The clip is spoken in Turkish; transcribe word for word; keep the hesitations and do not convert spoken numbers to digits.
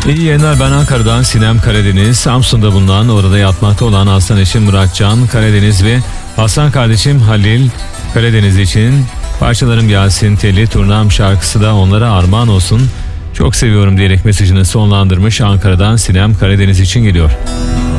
İyi yayınlar, ben Ankara'dan Sinem Karadeniz. Samsun'da bulunan, orada yatmakta olan Aslan eşim Muratcan Karadeniz ve Hasan kardeşim Halil Karadeniz için parçalarım Yasin Telli Turnam şarkısı da onlara armağan olsun. Çok seviyorum diyerek mesajını sonlandırmış. Ankara'dan Sinem Karadeniz için geliyor.